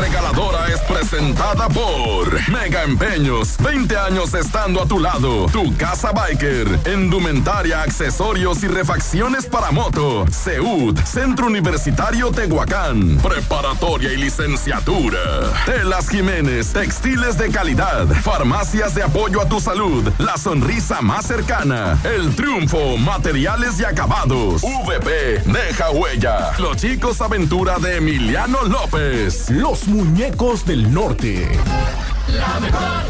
regaladora es presentada por Mega Empeños. 20 años estando a tu lado. Tu Casa Biker. Indumentaria, accesorios y refacciones para moto. CEUD, Centro Universitario Tehuacán. Preparatoria y licenciatura. Telas Jiménez, textiles de calidad. Farmacias de apoyo a tu salud. La sonrisa más cercana. El Triunfo, materiales y acabados. VP, deja huella. Los Chicos Aventura de Emiliano López. Los Muñecos del Norte. La mejor.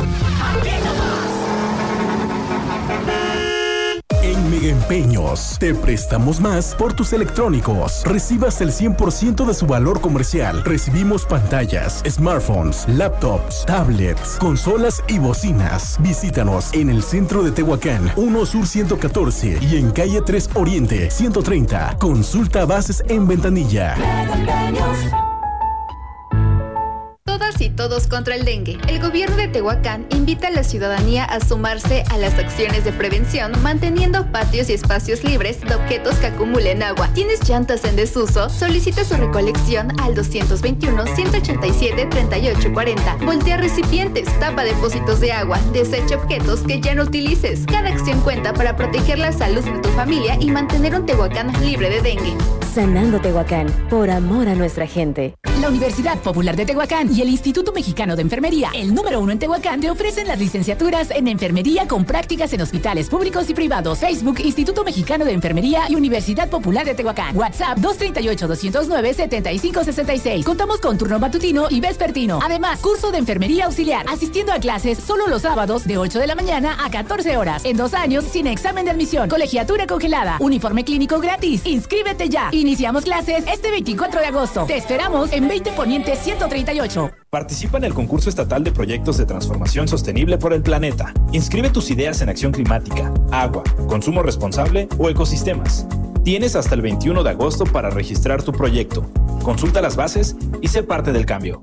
En Mega Empeños te prestamos más por tus electrónicos. Recibas el 100% de su valor comercial. Recibimos pantallas, smartphones, laptops, tablets, consolas y bocinas. Visítanos en el centro de Tehuacán, 1 Sur 114 y en calle 3 Oriente 130. Consulta bases en ventanilla. Todas y todos contra el dengue. El gobierno de Tehuacán invita a la ciudadanía a sumarse a las acciones de prevención, manteniendo patios y espacios libres de objetos que acumulen agua. ¿Tienes llantas en desuso? Solicita su recolección al 221-187-3840. Voltea recipientes, tapa depósitos de agua, desecha objetos que ya no utilices. Cada acción cuenta para proteger la salud de tu familia y mantener un Tehuacán libre de dengue. Sanando Tehuacán, por amor a nuestra gente. La Universidad Popular de Tehuacán y el Instituto Mexicano de Enfermería, el número 1 en Tehuacán, te ofrecen las licenciaturas en enfermería con prácticas en hospitales públicos y privados. Facebook, Instituto Mexicano de Enfermería y Universidad Popular de Tehuacán. WhatsApp 238-209-7566. Contamos con turno matutino y vespertino. Además, curso de enfermería auxiliar, asistiendo a clases solo los sábados de 8 de la mañana a 14 horas. En 2 años, sin examen de admisión. Colegiatura congelada. Uniforme clínico gratis. Inscríbete ya. Iniciamos clases este 24 de agosto. Te esperamos en 20 Poniente 138. Participa en el concurso estatal de proyectos de transformación sostenible por el planeta. Inscribe tus ideas en acción climática, agua, consumo responsable o ecosistemas. Tienes hasta el 21 de agosto para registrar tu proyecto. Consulta las bases y sé parte del cambio.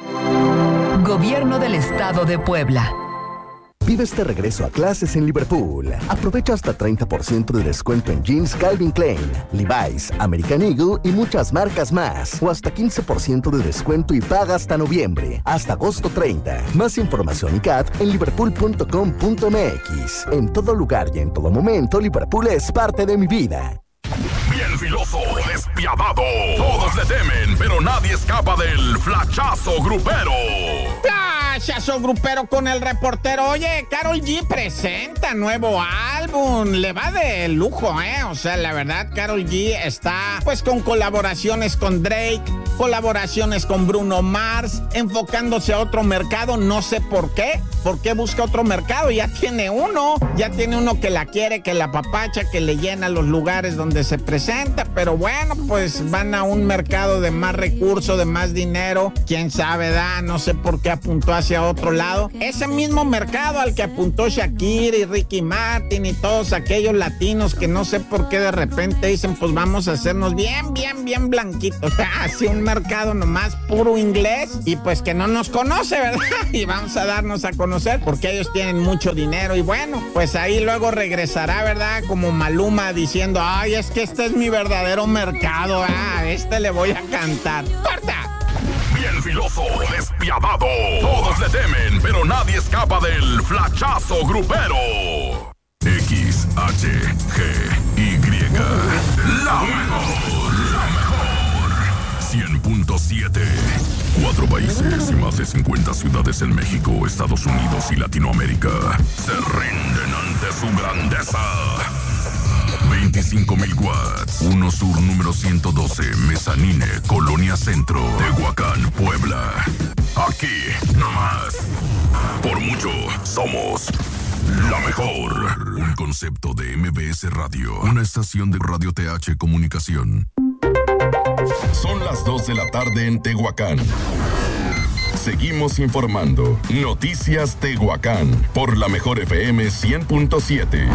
Gobierno del Estado de Puebla. Vive este regreso a clases en Liverpool. Aprovecha hasta 30% de descuento en jeans Calvin Klein, Levi's, American Eagle y muchas marcas más. O hasta 15% de descuento y paga hasta noviembre. Hasta agosto 30. Más información y CAT en liverpool.com.mx. En todo lugar y en todo momento, Liverpool es parte de mi vida. Bien filoso, despiadado. Todos le temen, pero nadie escapa del flachazo grupero. Flachazo grupero con el reportero. Oye, Karol G presenta nuevo álbum. Le va de lujo, ¿eh? O sea, la verdad, Karol G está pues con colaboraciones con Drake, colaboraciones con Bruno Mars, enfocándose a otro mercado. No sé por qué. ¿Por qué busca otro mercado? Ya tiene uno que la quiere, que la apapacha, que le llena los lugares donde se presenta, pero bueno, pues van a un mercado de más recursos, de más dinero, quién sabe, no sé por qué apuntó hacia otro lado. Ese mismo mercado al que apuntó Shakira y Ricky Martin y todos aquellos latinos que no sé por qué de repente dicen, pues vamos a hacernos bien blanquitos, así un mercado nomás puro inglés y pues que no nos conoce, ¿verdad? Y vamos a darnos a conocer porque ellos tienen mucho dinero y bueno, pues ahí luego regresará, ¿verdad? Como Maluma diciendo, ay, es que este es mi verdadero mercado, a este le voy a cantar. ¡Corta! Bien filoso, despiadado. Todos le temen, pero nadie escapa del flachazo grupero. XHGY. La mejor. 100.7. 4 países y más de 50 ciudades en México, Estados Unidos y Latinoamérica se rinden ante su grandeza. 25,000 watts. 1 Sur número 112, Mezanine, Colonia Centro, Tehuacán, Puebla. Aquí, nomás. Por mucho, somos la mejor. Un concepto de MBS Radio. Una estación de Radio TH Comunicación. Son las 2 de la tarde en Tehuacán. Seguimos informando. Noticias Tehuacán. Por la mejor FM 100.7.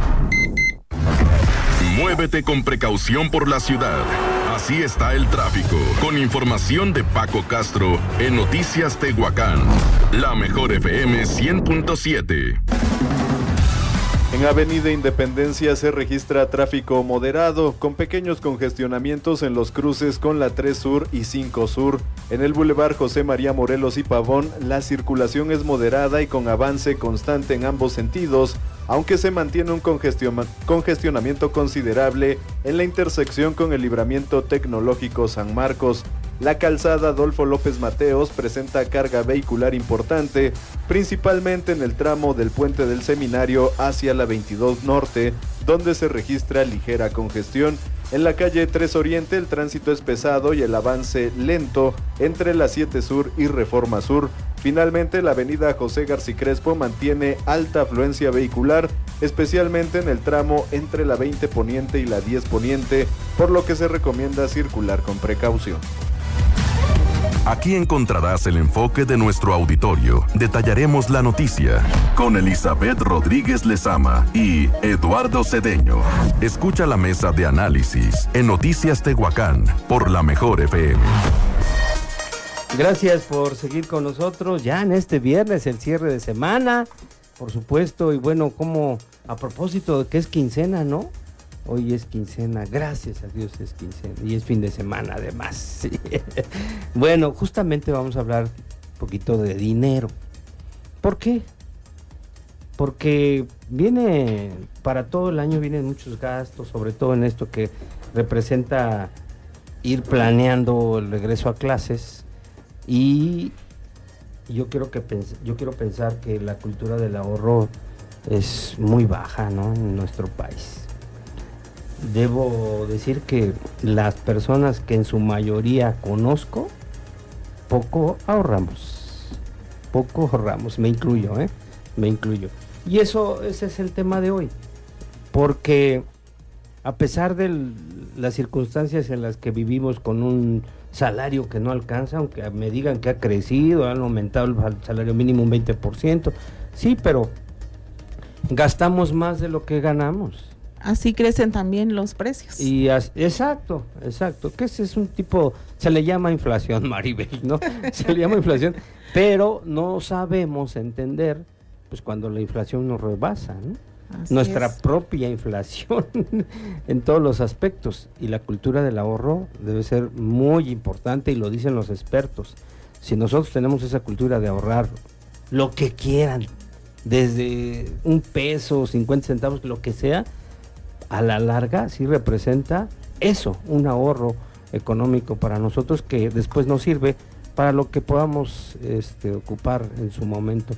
Muévete con precaución por la ciudad. Así está el tráfico. Con información de Paco Castro en Noticias Tehuacán. La mejor FM 100.7. En Avenida Independencia se registra tráfico moderado, con pequeños congestionamientos en los cruces con la 3 Sur y 5 Sur. En el Boulevard José María Morelos y Pavón, la circulación es moderada y con avance constante en ambos sentidos, aunque se mantiene un congestionamiento considerable en la intersección con el Libramiento Tecnológico San Marcos. La calzada Adolfo López Mateos presenta carga vehicular importante, principalmente en el tramo del Puente del Seminario hacia la 22 Norte, donde se registra ligera congestión. En la calle 3 Oriente el tránsito es pesado y el avance lento entre la 7 Sur y Reforma Sur. Finalmente, la avenida José García Crespo mantiene alta afluencia vehicular, especialmente en el tramo entre la 20 Poniente y la 10 Poniente, por lo que se recomienda circular con precaución. Aquí encontrarás el enfoque de nuestro auditorio. Detallaremos la noticia con Elizabeth Rodríguez Lezama y Eduardo Cedeño. Escucha la mesa de análisis en Noticias Tehuacán por la Mejor FM. Gracias por seguir con nosotros ya en este viernes, el cierre de semana, por supuesto. Y bueno, como a propósito de que es quincena, ¿no? Hoy es quincena, gracias a Dios es quincena y es fin de semana además. Sí. Bueno, justamente vamos a hablar un poquito de dinero. ¿Por qué? Porque viene, para todo el año vienen muchos gastos, sobre todo en esto que representa ir planeando el regreso a clases, y yo quiero pensar que la cultura del ahorro es muy baja, ¿no?, en nuestro país. Debo decir que las personas que en su mayoría conozco, poco ahorramos, me incluyo, y ese es el tema de hoy, porque a pesar de las circunstancias en las que vivimos con un salario que no alcanza, aunque me digan que ha crecido, han aumentado el salario mínimo un 20%, sí, pero gastamos más de lo que ganamos. Así crecen también los precios. Y exacto, que ese es un tipo, se le llama inflación, Maribel, ¿no? Se le llama inflación, pero no sabemos entender, pues cuando la inflación nos rebasa, ¿no? Nuestra propia inflación en todos los aspectos, y la cultura del ahorro debe ser muy importante, y lo dicen los expertos. Si nosotros tenemos esa cultura de ahorrar lo que quieran, desde $1, 50 centavos, lo que sea, a la larga sí representa eso, un ahorro económico para nosotros que después nos sirve para lo que podamos ocupar en su momento.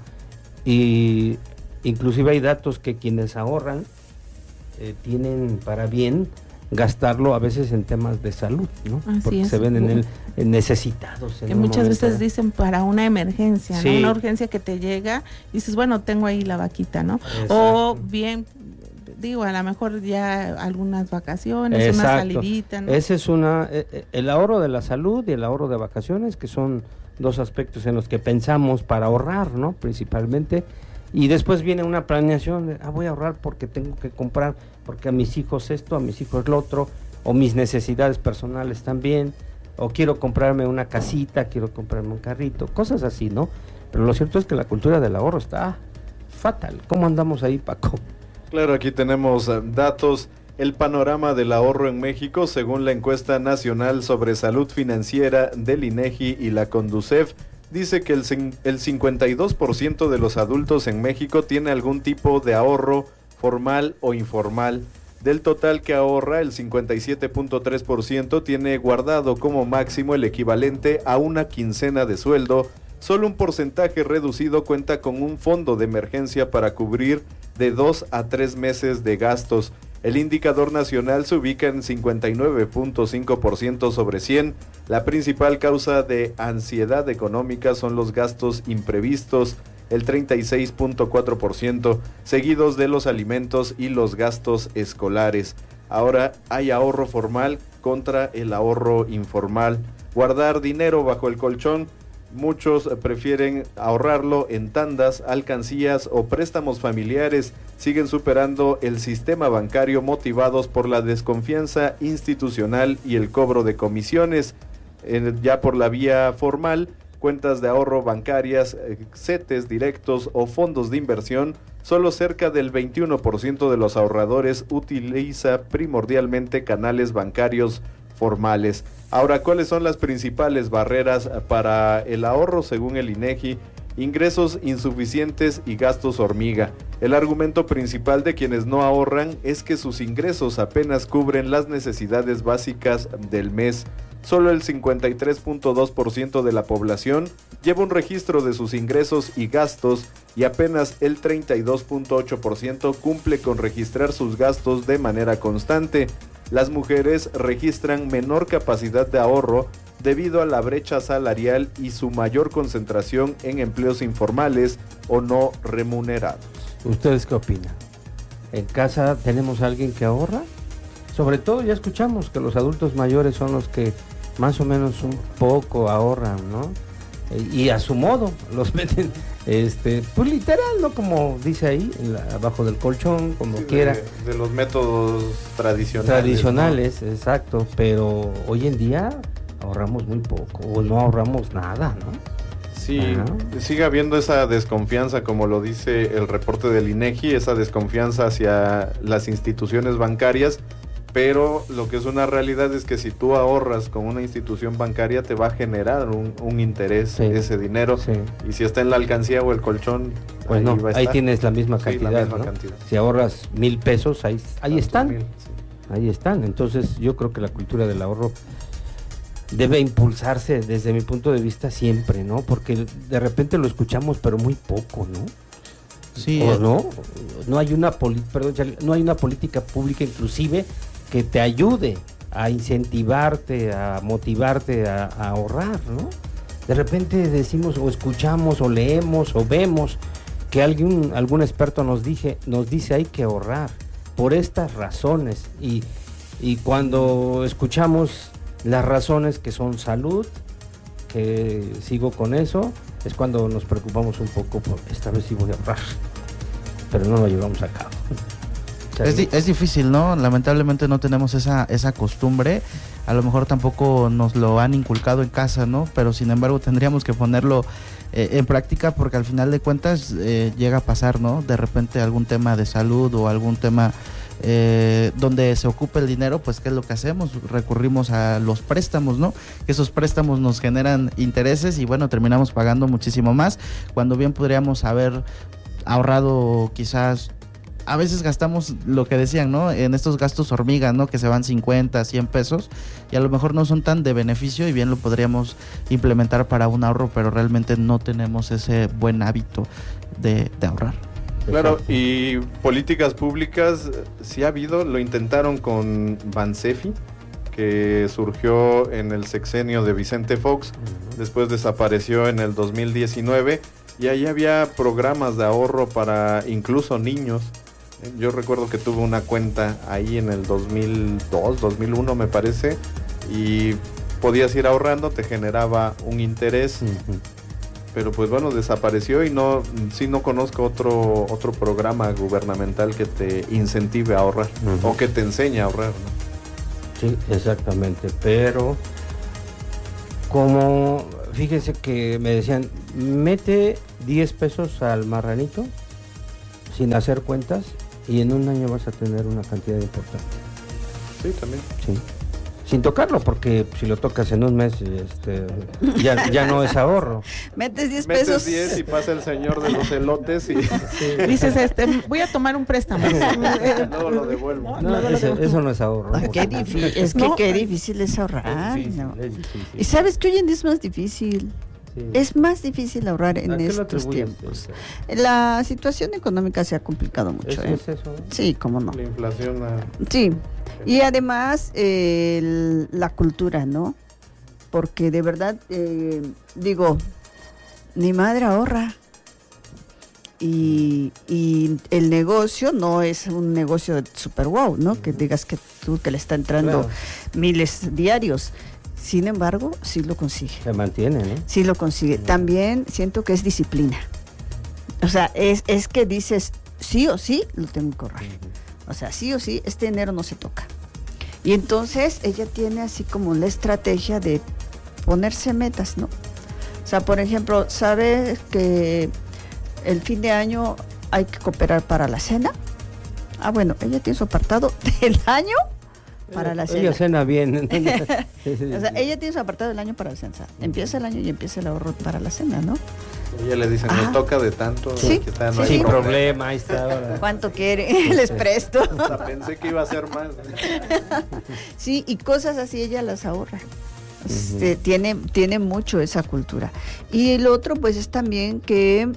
Y inclusive hay datos que quienes ahorran tienen para bien gastarlo a veces en temas de salud, ¿no? Así porque es, se ven necesitados. Que muchas veces dicen para una emergencia, sí, ¿no? Una urgencia que te llega y dices, bueno, tengo ahí la vaquita, ¿no? Exacto. O bien, digo, a lo mejor ya algunas vacaciones, exacto, una salidita, ¿no? Ese es el ahorro de la salud y el ahorro de vacaciones, que son dos aspectos en los que pensamos para ahorrar, ¿no? Principalmente. Y después viene una planeación de, voy a ahorrar porque tengo que comprar, porque a mis hijos esto, a mis hijos lo otro, o mis necesidades personales también, o quiero comprarme una casita, quiero comprarme un carrito, cosas así, ¿no? Pero lo cierto es que la cultura del ahorro está fatal. ¿Cómo andamos ahí, Paco? Claro, aquí tenemos datos. El panorama del ahorro en México, según la encuesta nacional sobre salud financiera del INEGI y la Conducef, dice que el 52% de los adultos en México tiene algún tipo de ahorro formal o informal. Del total que ahorra, el 57.3% tiene guardado como máximo el equivalente a una quincena de sueldo. Solo un porcentaje reducido cuenta con un fondo de emergencia para cubrir de 2 a 3 meses de gastos. El indicador nacional se ubica en 59.5% sobre 100. La principal causa de ansiedad económica son los gastos imprevistos, el 36.4%, seguidos de los alimentos y los gastos escolares. Ahora hay ahorro formal contra el ahorro informal. Guardar dinero bajo el colchón. Muchos prefieren ahorrarlo en tandas, alcancías o préstamos familiares. Siguen superando el sistema bancario motivados por la desconfianza institucional y el cobro de comisiones. Ya por la vía formal, cuentas de ahorro bancarias, CETES directos o fondos de inversión, solo cerca del 21% de los ahorradores utiliza primordialmente canales bancarios formales. Ahora, ¿cuáles son las principales barreras para el ahorro según el INEGI? Ingresos insuficientes y gastos hormiga. El argumento principal de quienes no ahorran es que sus ingresos apenas cubren las necesidades básicas del mes. Solo el 53.2% de la población lleva un registro de sus ingresos y gastos y apenas el 32.8% cumple con registrar sus gastos de manera constante. Las mujeres registran menor capacidad de ahorro debido a la brecha salarial y su mayor concentración en empleos informales o no remunerados. ¿Ustedes qué opinan? ¿En casa tenemos a alguien que ahorra? Sobre todo ya escuchamos que los adultos mayores son los que más o menos un poco ahorran, ¿no? Y a su modo los meten, pues literal, ¿no? Como dice ahí, abajo del colchón, como sí, quiera. De los métodos tradicionales. Tradicionales, ¿no? Exacto, pero hoy en día ahorramos muy poco o no ahorramos nada, ¿no? Sí, sigue habiendo esa desconfianza, como lo dice el reporte del INEGI, esa desconfianza hacia las instituciones bancarias, pero lo que es una realidad es que si tú ahorras con una institución bancaria te va a generar un interés, sí, ese dinero, sí, y si está en la alcancía o el colchón, pues no, ahí tienes la misma cantidad, sí, la misma, ¿no? Cantidad. Si ahorras 1,000 pesos, ahí están, 1,000, sí, ahí están. Entonces yo creo que la cultura del ahorro debe impulsarse desde mi punto de vista siempre, ¿no? Porque de repente lo escuchamos, pero muy poco, ¿no? Sí. ¿O no hay una no hay una política pública inclusive que te ayude a incentivarte, a motivarte a ahorrar, ¿no? De repente decimos o escuchamos o leemos o vemos que algún experto nos dice hay que ahorrar por estas razones y cuando escuchamos las razones que son salud, que sigo con eso, es cuando nos preocupamos un poco por esta vez sí voy a ahorrar, pero no lo llevamos a cabo. Es difícil, ¿no? Lamentablemente no tenemos esa costumbre, a lo mejor tampoco nos lo han inculcado en casa, ¿no? Pero sin embargo tendríamos que ponerlo en práctica porque al final de cuentas llega a pasar, ¿no? De repente algún tema de salud o algún tema donde se ocupe el dinero, pues ¿qué es lo que hacemos? Recurrimos a los préstamos, ¿no? Que esos préstamos nos generan intereses y bueno, terminamos pagando muchísimo más, cuando bien podríamos haber ahorrado quizás. A veces gastamos lo que decían, ¿no? En estos gastos hormigas, ¿no? Que se van 50, 100 pesos y a lo mejor no son tan de beneficio y bien lo podríamos implementar para un ahorro, pero realmente no tenemos ese buen hábito de ahorrar. Claro, y políticas públicas sí ha habido, lo intentaron con Bansefi, que surgió en el sexenio de Vicente Fox, después desapareció en el 2019 y ahí había programas de ahorro para incluso niños. Yo recuerdo que tuve una cuenta ahí en el 2002, 2001 me parece, y podías ir ahorrando, te generaba un interés. Pero pues bueno, desapareció y no conozco otro programa gubernamental que te incentive a ahorrar o que te enseñe a ahorrar, ¿no? Sí, exactamente, pero como fíjese que me decían, mete 10 pesos al marranito sin hacer cuentas y en un año vas a tener una cantidad importante. Sí, también. Sí. Sin tocarlo, porque si lo tocas en un mes, ya no es ahorro. Metes 10 pesos. Metes 10 y pasa el señor de los elotes y... Sí. Dices, voy a tomar un préstamo. Luego lo devuelvo. Eso no es ahorro. Qué difícil, es que qué difícil es ahorrar. Es difícil. Y sabes que hoy en día es más difícil. Sí. Es más difícil ahorrar en estos tiempos. La situación económica se ha complicado mucho. ¿Es eso? Sí, cómo no. La inflación. Sí. Y además la cultura, ¿no? Porque de verdad, digo, mi madre ahorra. Y el negocio no es un negocio super wow, ¿no? Que digas que le está entrando miles diarios. Sin embargo, sí lo consigue. Se mantiene, ¿no? Sí lo consigue. También siento que es disciplina. O sea, es que dices, sí o sí, lo tengo que ahorrar. O sea, sí o sí, este dinero no se toca. Y entonces ella tiene así como la estrategia de ponerse metas, ¿no? O sea, por ejemplo, ¿sabes que el fin de año hay que cooperar para la cena? Ah, bueno, ella tiene su apartado del año para la cena. Ella cena bien. O sea, ella tiene su apartado del año para la cena. Empieza el año y empieza el ahorro para la cena, ¿no? Ella le dicen, nos toca de tanto. Sí, no sin problema, ahí está. Ahora. ¿Cuánto quiere? Les presto. O sea, pensé que iba a ser más. Sí, y cosas así ella las ahorra. Tiene mucho esa cultura. Y el otro, pues, es también que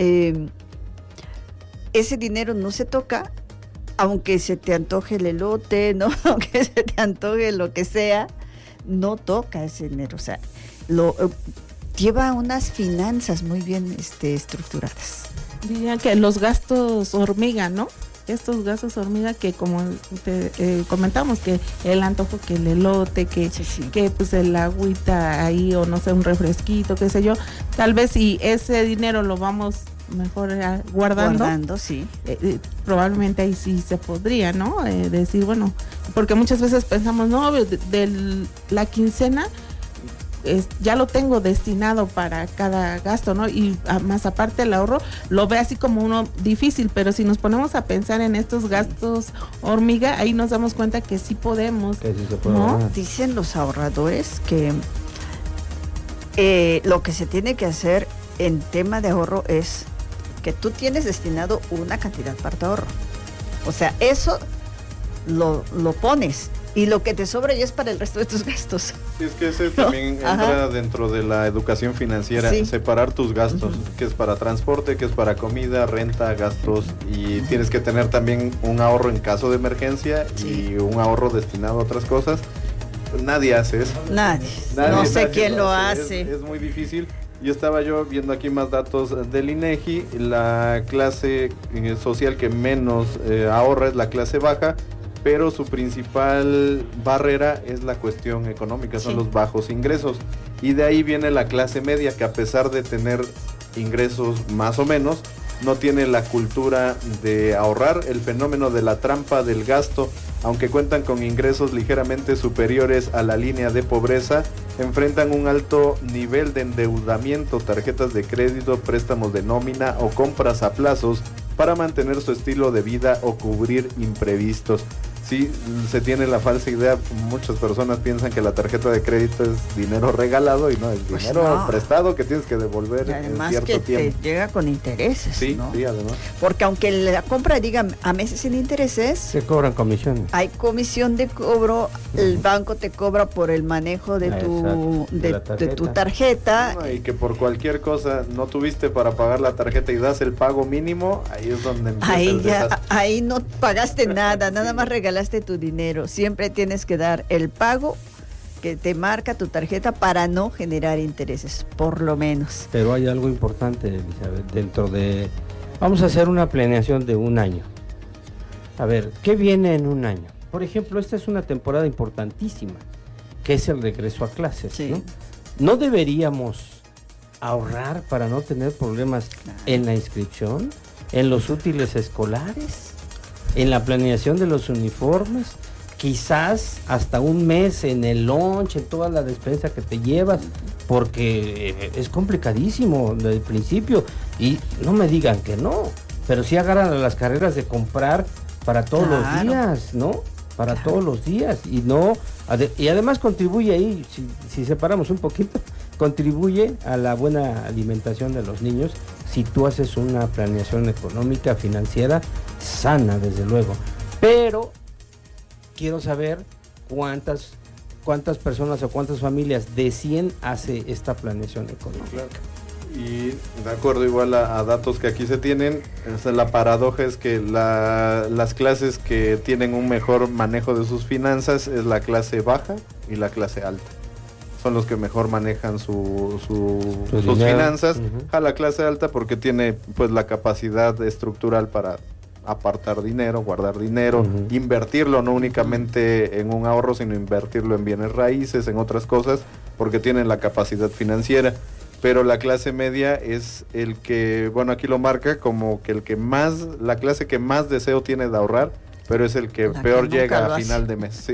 ese dinero no se toca, aunque se te antoje el elote, ¿no? Aunque se te antoje lo que sea, no toca ese dinero. O sea, lleva unas finanzas muy bien estructuradas. Diría que los gastos hormiga, ¿no? Estos gastos hormiga que como comentamos, que el antojo, que el elote, que pues el agüita ahí, o no sé, un refresquito, qué sé yo, tal vez si ese dinero lo vamos mejor guardando, sí. Probablemente ahí sí se podría, ¿no? Decir, bueno, porque muchas veces pensamos, no, de la quincena ya lo tengo destinado para cada gasto, ¿no? Y más aparte el ahorro lo ve así como uno difícil, pero si nos ponemos a pensar en estos gastos hormiga, ahí nos damos cuenta que sí podemos, que sí se puede, ¿no? Dicen los ahorradores que lo que se tiene que hacer en tema de ahorro es que tú tienes destinado una cantidad para tu ahorro. O sea, eso lo pones. Y lo que te sobra ya es para el resto de tus gastos. Sí, es que ese también entra dentro de la educación financiera, separar tus gastos, que es para transporte, que es para comida, renta, gastos, y tienes que tener también un ahorro en caso de emergencia y un ahorro destinado a otras cosas. Nadie hace eso. Nadie. No sé quién lo hace. Es muy difícil. Y estaba yo viendo aquí más datos del INEGI, la clase social que menos ahorra es la clase baja, pero su principal barrera es la cuestión económica, son los bajos ingresos. Y de ahí viene la clase media, que a pesar de tener ingresos más o menos, no tiene la cultura de ahorrar. El fenómeno de la trampa del gasto, aunque cuentan con ingresos ligeramente superiores a la línea de pobreza, enfrentan un alto nivel de endeudamiento, tarjetas de crédito, préstamos de nómina o compras a plazos para mantener su estilo de vida o cubrir imprevistos. Sí, se tiene la falsa idea, muchas personas piensan que la tarjeta de crédito es dinero regalado y no, es dinero prestado que tienes que devolver en cierto tiempo. Además que te llega con intereses, sí, ¿no? Sí, además. Porque aunque la compra diga a meses sin intereses, se cobran comisiones. Hay comisión de cobro, el banco te cobra por el manejo de tu tarjeta. No, y que por cualquier cosa no tuviste para pagar la tarjeta y das el pago mínimo, ahí es donde empieza el desastre. Ahí no pagaste nada más regalaste tu dinero. Siempre tienes que dar el pago que te marca tu tarjeta para no generar intereses, por lo menos. Pero hay algo importante, Elizabeth, dentro de... Vamos a hacer una planeación de un año. A ver, ¿qué viene en un año? Por ejemplo, esta es una temporada importantísima, que es el regreso a clases, ¿no? ¿No deberíamos ahorrar para no tener problemas en la inscripción, en los útiles escolares, en la planeación de los uniformes, quizás hasta un mes en el lunch, en toda la despensa que te llevas, porque es complicadísimo desde el principio? Y no me digan que no, pero sí agarran a las carreras de comprar para todos los días, ¿no? Para todos los días, y además contribuye ahí, si separamos un poquito, contribuye a la buena alimentación de los niños si tú haces una planeación económica, financiera, sana, desde luego. Pero quiero saber cuántas personas o cuántas familias de 100 hace esta planeación económica. Claro. Y de acuerdo igual a datos que aquí se tienen, la paradoja es que las clases que tienen un mejor manejo de sus finanzas es la clase baja y la clase alta. Son los que mejor manejan sus finanzas. A la clase alta porque tiene pues la capacidad estructural para apartar dinero, guardar dinero, invertirlo, no únicamente en un ahorro, sino invertirlo en bienes raíces, en otras cosas, porque tienen la capacidad financiera. Pero la clase media es el que, bueno, aquí lo marca como que la clase que más deseo tiene de ahorrar, pero es el que peor llega a final de mes. Sí.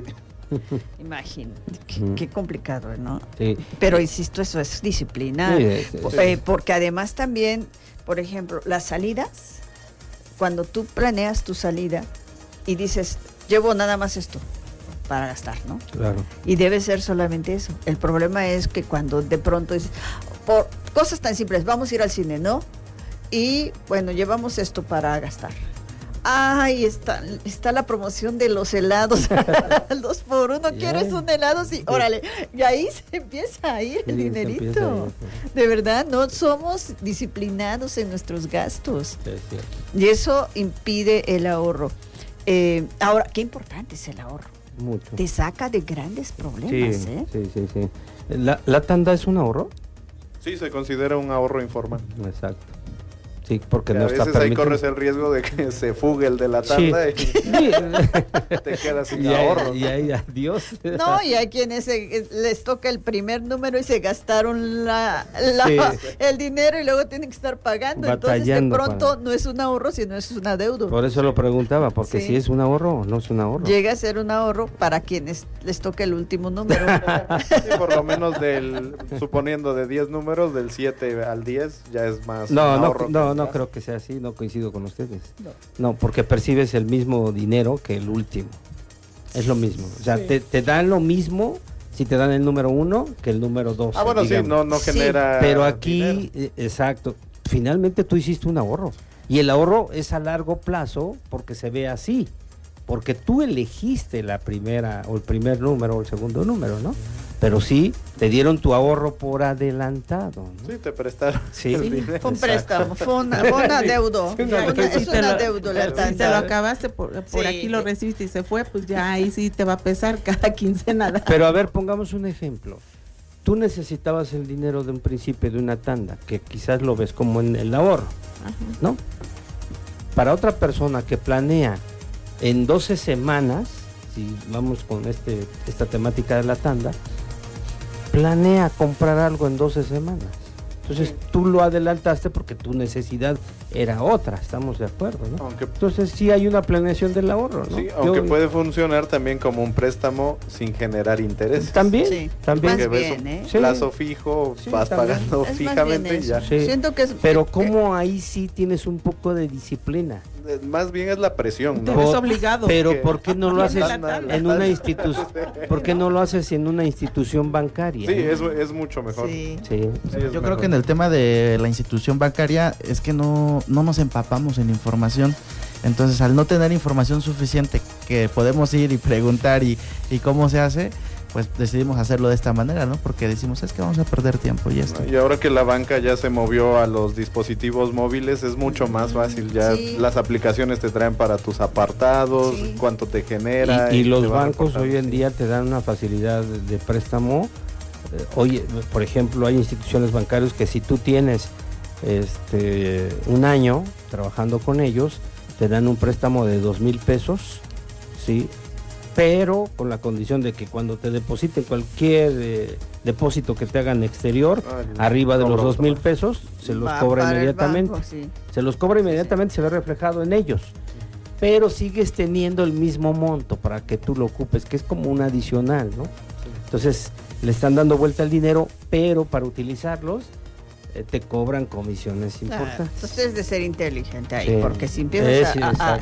Imagínate, qué complicado, ¿no? Sí. Pero insisto, eso es disciplina. Porque además también, por ejemplo, las salidas, cuando tú planeas tu salida y dices, llevo nada más esto para gastar, ¿no? Claro. Y debe ser solamente eso. El problema es que cuando de pronto dices, por cosas tan simples, vamos a ir al cine, ¿no? Y bueno, llevamos esto para gastar. Ay, está la promoción de los helados al 2x1, ¿quieres un helado? Sí, órale. Y ahí se empieza a ir el dinerito. De verdad, no somos disciplinados en nuestros gastos. Sí, es cierto. Y eso impide el ahorro. Ahora, qué importante es el ahorro. Mucho. Te saca de grandes problemas, Sí. ¿La tanda es un ahorro? Sí, se considera un ahorro informal. Exacto. Sí, porque no está permitido. A veces ahí corres el riesgo de que se fugue el de la tanda y te quedas sin ahorro. Y ahí, adiós. No, y hay quienes les toca el primer número y se gastaron el dinero y luego tienen que estar pagando. Entonces, de pronto no es un ahorro, sino es un adeudo. Por eso lo preguntaba, porque si es un ahorro o no es un ahorro. Llega a ser un ahorro para quienes les toca el último número. Sí, por lo menos suponiendo de 10 números, del 7 al 10 ya es más ahorro. No creo que sea así, no coincido con ustedes. No, porque percibes el mismo dinero que el último. Es lo mismo. O sea, te dan lo mismo si te dan el número 1 que el número 2. Ah, bueno, digamos. Sí, no genera. Pero aquí, exacto, finalmente tú hiciste un ahorro. Y el ahorro es a largo plazo porque se ve así. Porque tú elegiste la primera, o el primer número, o el segundo número, ¿no? Pero sí, te dieron tu ahorro por adelantado, ¿no? Sí, te prestaron. Sí, fue un préstamo, fue un adeudo. Es un adeudo la tanda. Si te lo acabaste, por aquí lo recibiste y se fue, pues ya ahí sí te va a pesar cada quincena. Pero a ver, pongamos un ejemplo. Tú necesitabas el dinero de un principio de una tanda, que quizás lo ves como en el ahorro, ¿no? Para otra persona que planea en 12 semanas, si vamos con esta temática de la tanda, planea comprar algo en 12 semanas. Entonces tú lo adelantaste porque tu necesidad era otra, estamos de acuerdo, ¿no? Entonces sí hay una planeación del ahorro, ¿no? Sí, aunque puede funcionar también como un préstamo sin generar intereses. También, también. Porque ves un plazo fijo, vas pagando fijamente y ya. Siento que pero como ahí sí tienes un poco de disciplina. Más bien es la presión, ¿no? Es obligado. Pero ¿por qué no lo haces en una institución? ¿Por qué no lo haces en una institución bancaria? Sí, es mucho mejor. Sí, yo creo que en el tema de la institución bancaria es que no nos empapamos en información. Entonces, al no tener información suficiente que podemos ir y preguntar y cómo se hace, pues decidimos hacerlo de esta manera, ¿no? Porque decimos, es que vamos a perder tiempo y esto. Y ahora que la banca ya se movió a los dispositivos móviles, es mucho más fácil. Ya las aplicaciones te traen para tus apartados, cuánto te genera. Y los bancos hoy en día te dan una facilidad de préstamo. Oye, por ejemplo, hay instituciones bancarias que si tú tienes un año trabajando con ellos, te dan un préstamo de 2,000 pesos, ¿sí? Pero con la condición de que cuando te depositen cualquier depósito que te hagan exterior, arriba de los 2,000 pesos, se los cobra inmediatamente. Banco, se los cobra inmediatamente, se ve reflejado en ellos. Pero sigues teniendo el mismo monto para que tú lo ocupes, que es como un adicional, ¿no? Entonces, le están dando vuelta al dinero, pero para utilizarlos, te cobran comisiones importantes. Entonces es de ser inteligente ahí, porque si empiezas a